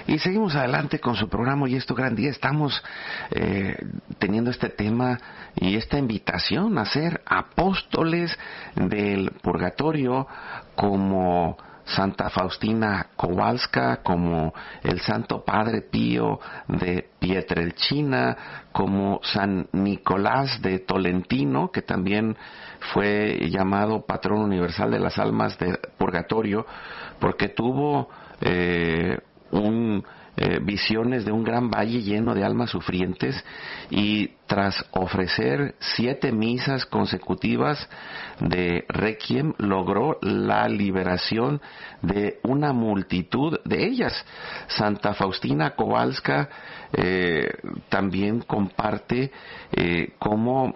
Y seguimos adelante con su programa Hoy es tu gran día. Estamos teniendo este tema y esta invitación a ser apóstoles del purgatorio, como Santa Faustina Kowalska, como el Santo Padre Pío de Pietrelcina, como San Nicolás de Tolentino, que también fue llamado patrón universal de las almas de purgatorio, porque tuvo visiones de un gran valle lleno de almas sufrientes, y tras ofrecer 7 misas consecutivas de Requiem logró la liberación de una multitud de ellas. Santa Faustina Kowalska también comparte cómo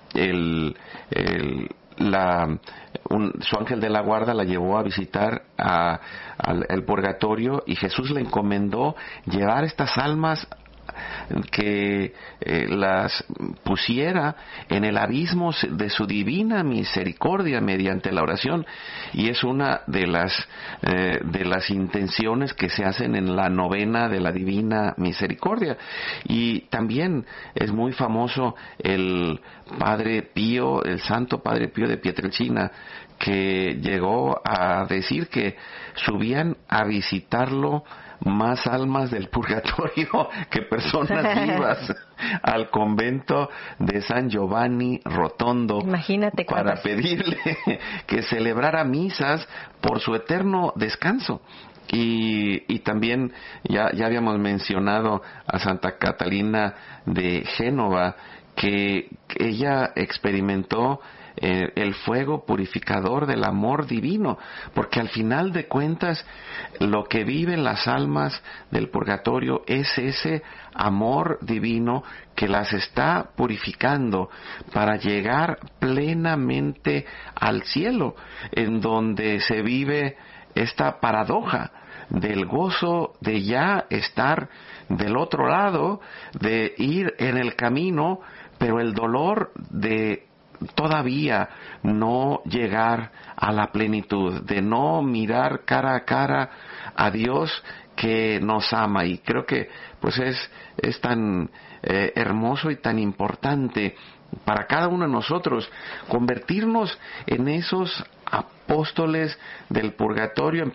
su ángel de la guarda la llevó a visitar al purgatorio, y Jesús le encomendó llevar estas almas, que las pusiera en el abismo de su divina misericordia mediante la oración. Y es una de las intenciones que se hacen en la novena de la divina misericordia. Y también es muy famoso el Padre Pío, el Santo Padre Pío de Pietrelcina, que llegó a decir que subían a visitarlo más almas del purgatorio que personas vivas al convento de San Giovanni Rotondo. Imagínate para pedirle que celebrara misas por su eterno descanso. Y también ya habíamos mencionado a Santa Catalina de Génova, que ella experimentó el fuego purificador del amor divino, porque al final de cuentas lo que viven las almas del purgatorio es ese amor divino que las está purificando para llegar plenamente al cielo, en donde se vive esta paradoja del gozo de ya estar del otro lado, de ir en el camino, pero el dolor de todavía no llegar a la plenitud, de no mirar cara a cara a Dios que nos ama. Y creo que pues es tan hermoso y tan importante para cada uno de nosotros convertirnos en esos apóstoles del purgatorio,